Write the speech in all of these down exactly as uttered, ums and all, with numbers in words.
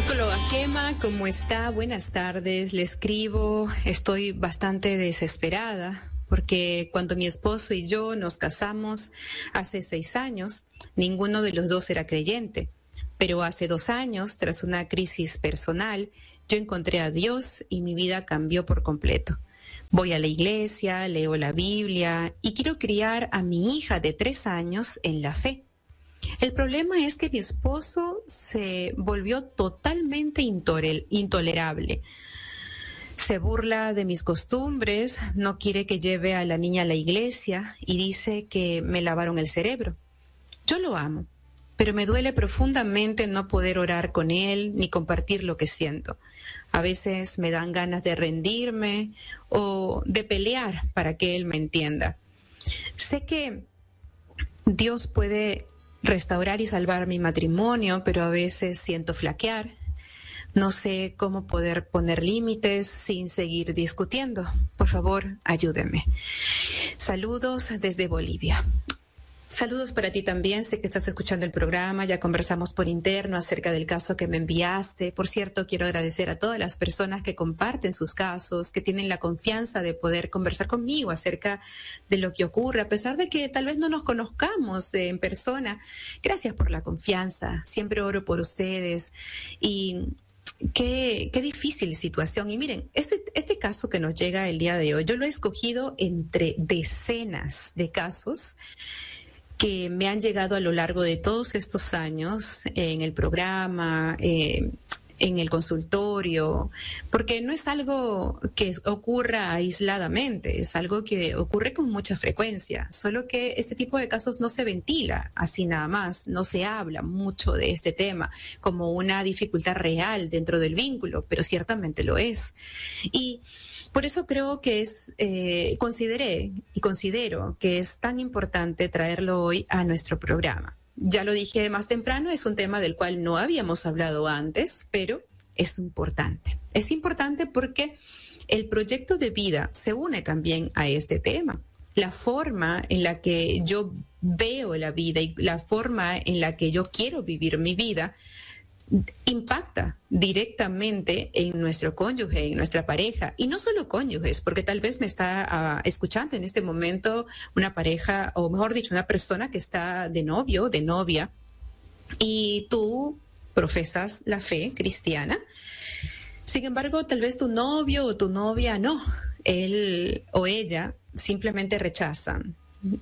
Psicóloga Gema, ¿cómo está? Buenas tardes, le escribo, estoy bastante desesperada porque cuando mi esposo y yo nos casamos hace seis años, ninguno de los dos era creyente, pero hace dos años, tras una crisis personal, yo encontré a Dios y mi vida cambió por completo. Voy a la iglesia, leo la Biblia y quiero criar a mi hija de tres años en la fe. El problema es que mi esposo se volvió totalmente intolerable. Se burla de mis costumbres, no quiere que lleve a la niña a la iglesia y dice que me lavaron el cerebro. Yo lo amo, pero me duele profundamente no poder orar con él ni compartir lo que siento. A veces me dan ganas de rendirme o de pelear para que él me entienda. Sé que Dios puede restaurar y salvar mi matrimonio, pero a veces siento flaquear. No sé cómo poder poner límites sin seguir discutiendo. Por favor, ayúdeme. Saludos desde Bolivia. Saludos para ti también, sé que estás escuchando el programa, ya conversamos por interno acerca del caso que me enviaste. Por cierto, quiero agradecer a todas las personas que comparten sus casos, que tienen la confianza de poder conversar conmigo acerca de lo que ocurre, a pesar de que tal vez no nos conozcamos en persona. Gracias por la confianza, siempre oro por ustedes y qué, qué difícil situación. Y miren, este, este caso que nos llega el día de hoy, yo lo he escogido entre decenas de casos que me han llegado a lo largo de todos estos años en el programa, eh, en el consultorio, porque no es algo que ocurra aisladamente, es algo que ocurre con mucha frecuencia, solo que este tipo de casos no se ventila así nada más, no se habla mucho de este tema como una dificultad real dentro del vínculo, pero ciertamente lo es. Y por eso creo que es, eh, consideré y considero que es tan importante traerlo hoy a nuestro programa. Ya lo dije más temprano, es un tema del cual no habíamos hablado antes, pero es importante. Es importante porque el proyecto de vida se une también a este tema. La forma en la que yo veo la vida y la forma en la que yo quiero vivir mi vida impacta directamente en nuestro cónyuge, en nuestra pareja, y no solo cónyuges, porque tal vez me está uh, escuchando en este momento una pareja, o mejor dicho, una persona que está de novio, de novia, y tú profesas la fe cristiana. Sin embargo, tal vez tu novio o tu novia no, él o ella simplemente rechazan.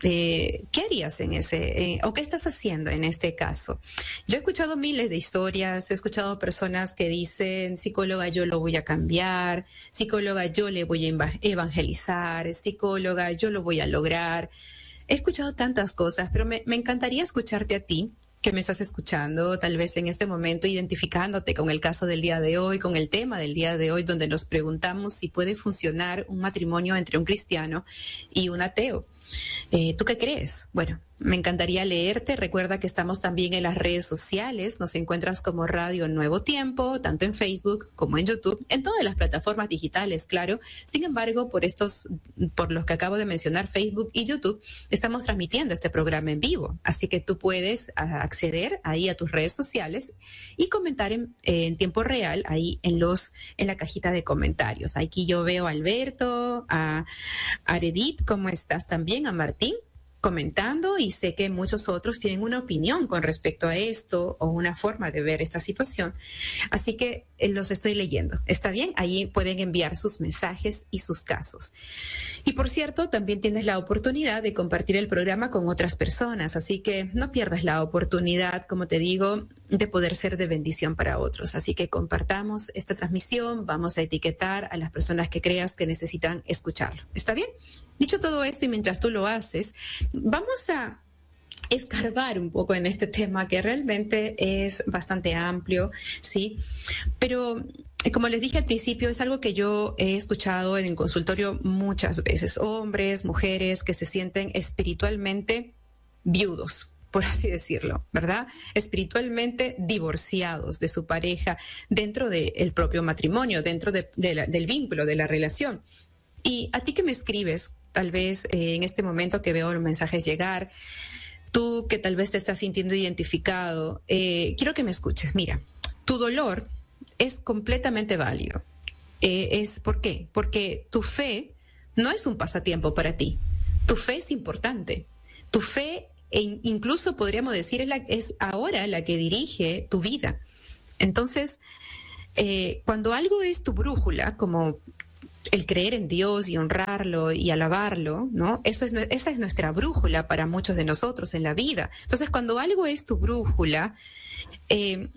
Eh, ¿Qué harías en ese, eh, o qué estás haciendo en este caso? Yo he escuchado miles de historias, he escuchado personas que dicen, psicóloga, yo lo voy a cambiar, psicóloga, yo le voy a evangelizar, psicóloga, yo lo voy a lograr. He escuchado tantas cosas, pero me, me encantaría escucharte a ti, que me estás escuchando, tal vez en este momento identificándote con el caso del día de hoy, con el tema del día de hoy, donde nos preguntamos si puede funcionar un matrimonio entre un cristiano y un ateo. Eh, ¿Tú qué crees? Bueno, me encantaría leerte. Recuerda que estamos también en las redes sociales. Nos encuentras como Radio Nuevo Tiempo, tanto en Facebook como en YouTube, en todas las plataformas digitales, claro. Sin embargo, por estos, por los que acabo de mencionar, Facebook y YouTube, estamos transmitiendo este programa en vivo. Así que tú puedes acceder ahí a tus redes sociales y comentar en, en tiempo real ahí en los, en la cajita de comentarios. Aquí yo veo a Alberto, a Aredit, ¿cómo estás también? A Martín comentando, y sé que muchos otros tienen una opinión con respecto a esto o una forma de ver esta situación, así que eh, los estoy leyendo. ¿Está bien? Ahí pueden enviar sus mensajes y sus casos. Y por cierto, también tienes la oportunidad de compartir el programa con otras personas, así que no pierdas la oportunidad, como te digo, de poder ser de bendición para otros. Así que compartamos esta transmisión, vamos a etiquetar a las personas que creas que necesitan escucharlo. ¿Está bien? Dicho todo esto, y mientras tú lo haces, vamos a escarbar un poco en este tema que realmente es bastante amplio, ¿sí? Pero como les dije al principio, es algo que yo he escuchado en el consultorio muchas veces. Hombres, mujeres que se sienten espiritualmente viudos, por así decirlo, ¿verdad? Espiritualmente divorciados de su pareja dentro del propio matrimonio, dentro de, de la, del vínculo, de la relación. Y a ti que me escribes, tal vez eh, en este momento que veo los mensajes llegar, tú que tal vez te estás sintiendo identificado, eh, quiero que me escuches. Mira, tu dolor es completamente válido. Eh, es, ¿Por qué? Porque tu fe no es un pasatiempo para ti. Tu fe es importante. Tu fe, e incluso podríamos decir, es, la, es ahora la que dirige tu vida. Entonces, eh, cuando algo es tu brújula, como el creer en Dios y honrarlo y alabarlo, ¿no? Eso es, esa es nuestra brújula para muchos de nosotros en la vida. Entonces, cuando algo es tu brújula, eh,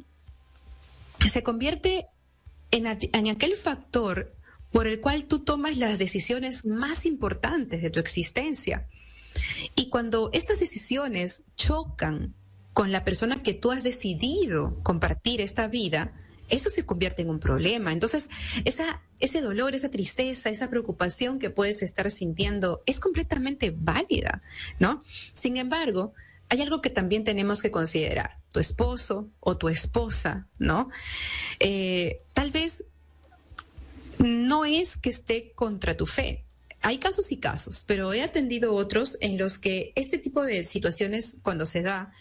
se convierte en, en aquel factor por el cual tú tomas las decisiones más importantes de tu existencia. Y cuando estas decisiones chocan con la persona que tú has decidido compartir esta vida, eso se convierte en un problema. Entonces, esa, ese dolor, esa tristeza, esa preocupación que puedes estar sintiendo es completamente válida, ¿no? Sin embargo, hay algo que también tenemos que considerar. Tu esposo o tu esposa, ¿no? Eh, tal vez no es que esté contra tu fe. Hay casos y casos, pero he atendido otros en los que este tipo de situaciones, cuando se da,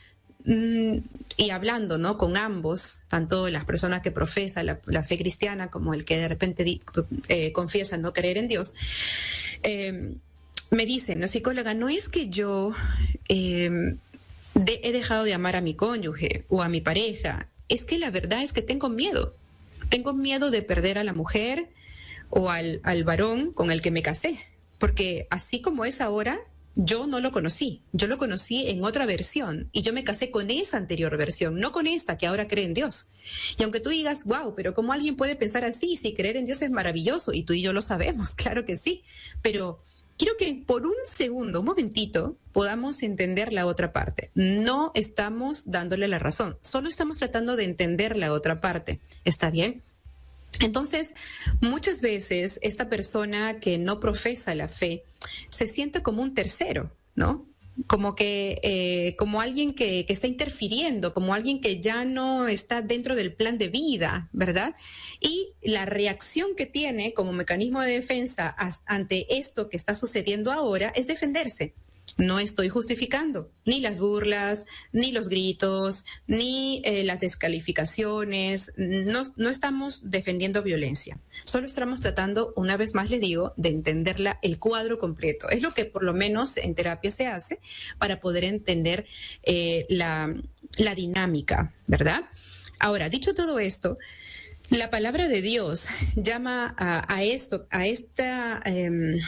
y hablando, ¿no?, con ambos, tanto las personas que profesan la, la fe cristiana como el que de repente di, eh, confiesa no creer en Dios, eh, me dicen, ¿no, psicóloga? No es que yo eh, de, he dejado de amar a mi cónyuge o a mi pareja, es que la verdad es que tengo miedo. Tengo miedo de perder a la mujer o al, al varón con el que me casé, porque así como es ahora, yo no lo conocí, yo lo conocí en otra versión y yo me casé con esa anterior versión, no con esta que ahora cree en Dios. Y aunque tú digas, wow, pero ¿cómo alguien puede pensar así si creer en Dios es maravilloso? Y tú y yo lo sabemos, claro que sí, pero quiero que por un segundo, un momentito, podamos entender la otra parte. No estamos dándole la razón, solo estamos tratando de entender la otra parte, ¿está bien? Entonces, muchas veces esta persona que no profesa la fe se siente como un tercero, ¿no? Como que, eh, como alguien que, que está interfiriendo, como alguien que ya no está dentro del plan de vida, ¿verdad? Y la reacción que tiene como mecanismo de defensa ante esto que está sucediendo ahora es defenderse. No estoy justificando ni las burlas, ni los gritos, ni eh, las descalificaciones. No, no estamos defendiendo violencia. Solo estamos tratando, una vez más les digo, de entenderla el cuadro completo. Es lo que por lo menos en terapia se hace para poder entender eh, la, la dinámica, ¿verdad? Ahora, dicho todo esto, la palabra de Dios llama a, a esto, a esta... Eh,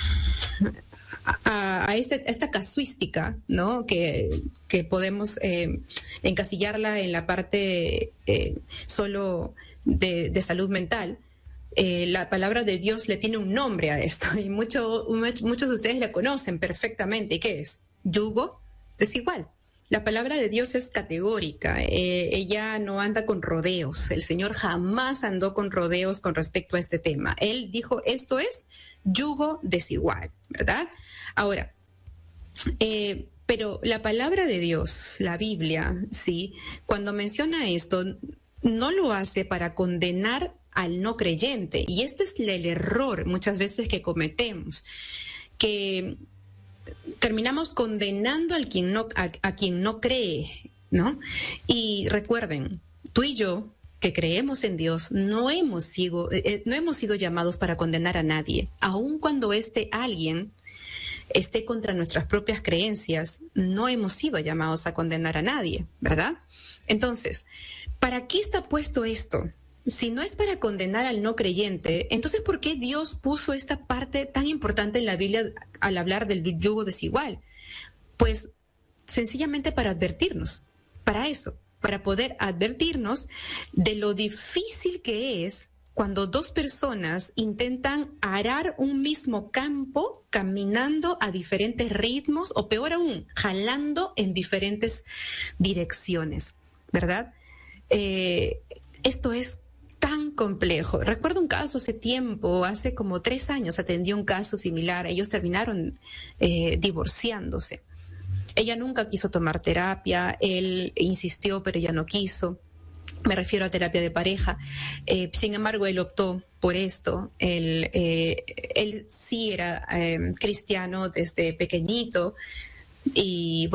A, a, este, a esta casuística, ¿no?, que, que podemos eh, encasillarla en la parte eh, solo de, de salud mental. Eh, la palabra de Dios le tiene un nombre a esto y mucho, muchos de ustedes la conocen perfectamente. ¿Y qué es? Yugo desigual. La palabra de Dios es categórica, eh, ella no anda con rodeos. El Señor jamás andó con rodeos con respecto a este tema. Él dijo, esto es yugo desigual, ¿verdad? Ahora, eh, pero la palabra de Dios, la Biblia, sí, cuando menciona esto, no lo hace para condenar al no creyente. Y este es el error muchas veces que cometemos, que terminamos condenando al quien no, a, a quien no cree, ¿no? Y recuerden, tú y yo, que creemos en Dios, no hemos sido, eh, no hemos sido llamados para condenar a nadie, aun cuando este alguien esté contra nuestras propias creencias, no hemos sido llamados a condenar a nadie, ¿verdad? Entonces, ¿para qué está puesto esto? Si no es para condenar al no creyente, entonces ¿por qué Dios puso esta parte tan importante en la Biblia al hablar del yugo desigual? Pues sencillamente para advertirnos, para eso, para poder advertirnos de lo difícil que es cuando dos personas intentan arar un mismo campo caminando a diferentes ritmos o peor aún, jalando en diferentes direcciones, ¿verdad? Eh, esto es tan complejo. Recuerdo un caso hace tiempo, hace como tres años atendí un caso similar. Ellos terminaron eh, divorciándose. Ella nunca quiso tomar terapia, él insistió pero ella no quiso. Me refiero a terapia de pareja. Eh, sin embargo, él optó por esto. Él, eh, él sí era eh, cristiano desde pequeñito y bueno,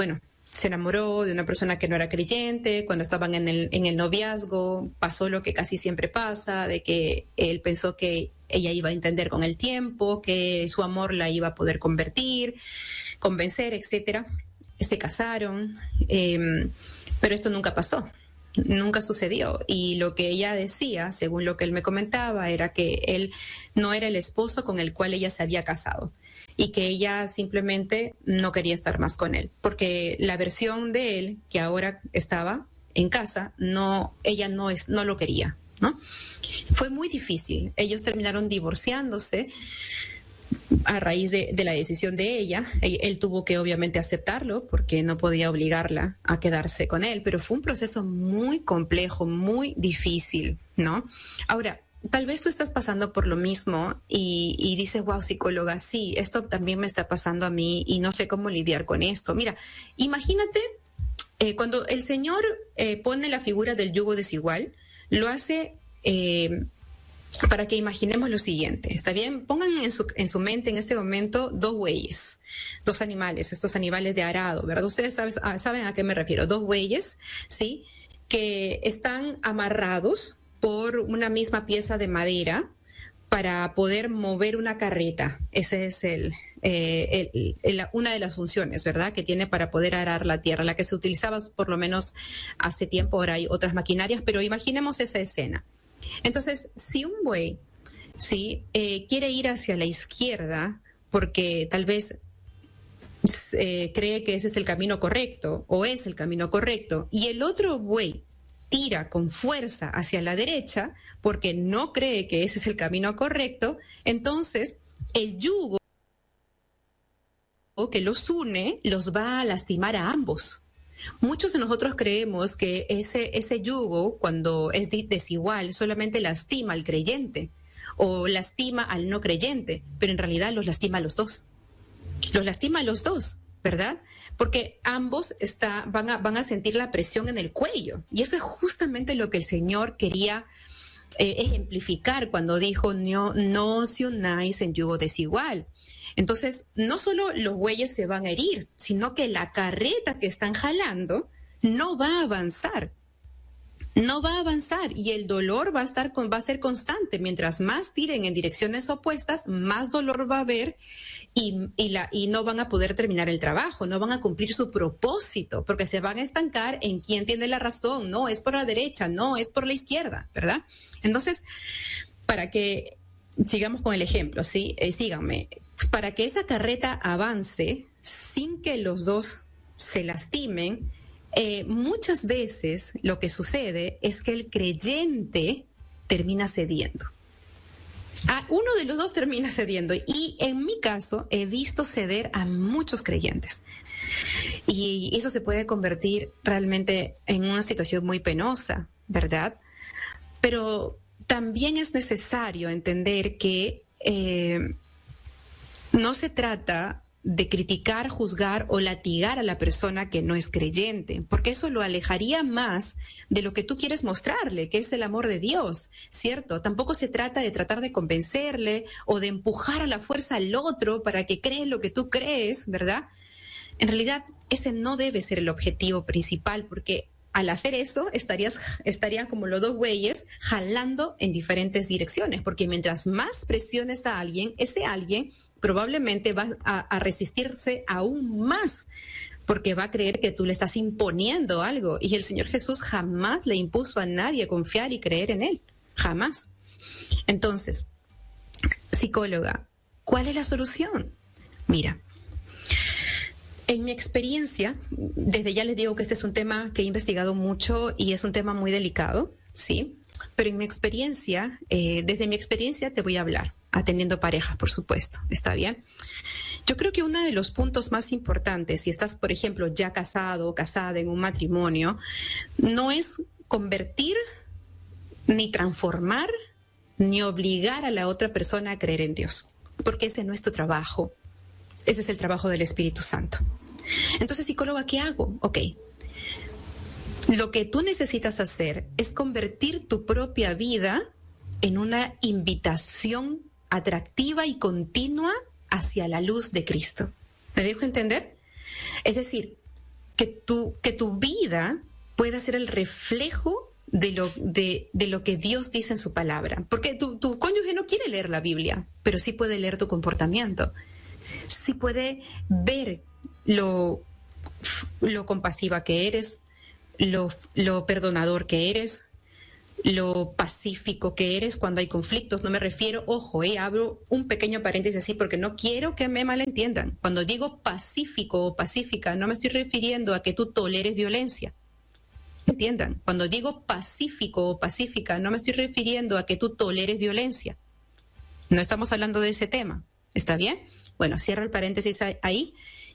se enamoró de una persona que no era creyente. Cuando estaban en el, en el noviazgo, pasó lo que casi siempre pasa, de que él pensó que ella iba a entender con el tiempo, que su amor la iba a poder convertir, convencer, etcétera. Se casaron, eh, pero esto nunca pasó. Nunca sucedió. Y lo que ella decía, según lo que él me comentaba, era que él no era el esposo con el cual ella se había casado y que ella simplemente no quería estar más con él, porque la versión de él, que ahora estaba en casa, no, ella no, es, no lo quería, ¿no? Fue muy difícil. Ellos terminaron divorciándose a raíz de, de la decisión de ella. Él, él tuvo que obviamente aceptarlo porque no podía obligarla a quedarse con él, pero fue un proceso muy complejo, muy difícil, ¿no? Ahora, tal vez tú estás pasando por lo mismo y, y dices, wow, psicóloga, sí, esto también me está pasando a mí y no sé cómo lidiar con esto. Mira, imagínate eh, cuando el Señor eh, pone la figura del yugo desigual, lo hace eh, para que imaginemos lo siguiente, ¿está bien? Pongan en su, en su mente en este momento dos bueyes, dos animales, estos animales de arado, ¿verdad? Ustedes saben, saben a qué me refiero, dos bueyes, ¿sí? Que están amarrados por una misma pieza de madera para poder mover una carreta. Esa es el, eh, el, el, una de las funciones, ¿verdad?, que tiene para poder arar la tierra, la que se utilizaba por lo menos hace tiempo. Ahora hay otras maquinarias, pero imaginemos esa escena. Entonces, si un buey, ¿sí?, eh, quiere ir hacia la izquierda porque tal vez eh, cree que ese es el camino correcto o es el camino correcto, y el otro buey tira con fuerza hacia la derecha porque no cree que ese es el camino correcto, entonces el yugo que los une los va a lastimar a ambos. Muchos de nosotros creemos que ese, ese yugo, cuando es desigual, solamente lastima al creyente o lastima al no creyente, pero en realidad los lastima a los dos. Los lastima a los dos, ¿verdad? Porque ambos está, van, a, van a sentir la presión en el cuello. Y eso es justamente lo que el Señor quería eh, ejemplificar cuando dijo, no, no os unáis en yugo desigual. Entonces, no solo los bueyes se van a herir, sino que la carreta que están jalando no va a avanzar. No va a avanzar y el dolor va a estar con, va a ser constante. Mientras más tiren en direcciones opuestas, más dolor va a haber y, y, la, y no van a poder terminar el trabajo, no van a cumplir su propósito, porque se van a estancar en quién tiene la razón. No, es por la derecha, no, es por la izquierda, ¿verdad? Entonces, para que sigamos con el ejemplo, ¿sí? Eh, síganme. Para que esa carreta avance sin que los dos se lastimen, Eh, muchas veces lo que sucede es que el creyente termina cediendo. A uno de los dos termina cediendo y en mi caso he visto ceder a muchos creyentes. Y eso se puede convertir realmente en una situación muy penosa, ¿verdad? Pero también es necesario entender que eh, no se trata de criticar, juzgar o latigar a la persona que no es creyente, porque eso lo alejaría más de lo que tú quieres mostrarle, que es el amor de Dios, ¿cierto? Tampoco se trata de tratar de convencerle o de empujar a la fuerza al otro para que cree lo que tú crees, ¿verdad? En realidad, ese no debe ser el objetivo principal, porque al hacer eso estarías, estarían como los dos bueyes jalando en diferentes direcciones, porque mientras más presiones a alguien, ese alguien probablemente va a, a resistirse aún más, porque va a creer que tú le estás imponiendo algo. Y el Señor Jesús jamás le impuso a nadie confiar y creer en Él. Jamás. Entonces, psicóloga, ¿cuál es la solución? Mira, en mi experiencia, desde ya les digo que este es un tema que he investigado mucho y es un tema muy delicado, ¿sí? Pero en mi experiencia, eh, desde mi experiencia te voy a hablar, atendiendo parejas, por supuesto, ¿está bien? Yo creo que uno de los puntos más importantes, si estás, por ejemplo, ya casado o casada en un matrimonio, no es convertir, ni transformar, ni obligar a la otra persona a creer en Dios, porque ese no es tu trabajo. Ese es el trabajo del Espíritu Santo. Entonces, psicóloga, ¿qué hago? Ok. Lo que tú necesitas hacer es convertir tu propia vida en una invitación atractiva y continua hacia la luz de Cristo. ¿Me dejo entender? Es decir, que tu, que tu vida pueda ser el reflejo de lo, de, de lo que Dios dice en su palabra. Porque tu, tu cónyuge no quiere leer la Biblia, pero sí puede leer tu comportamiento. Sí puede ver lo, lo compasiva que eres, lo, lo perdonador que eres, lo pacífico que eres cuando hay conflictos. No me refiero, ojo, eh, abro un pequeño paréntesis así porque no quiero que me malentiendan. Cuando digo pacífico o pacífica, no me estoy refiriendo a que tú toleres violencia. Entiendan, cuando digo pacífico o pacífica, no me estoy refiriendo a que tú toleres violencia. No estamos hablando de ese tema. ¿Está bien? Bueno, cierro el paréntesis ahí.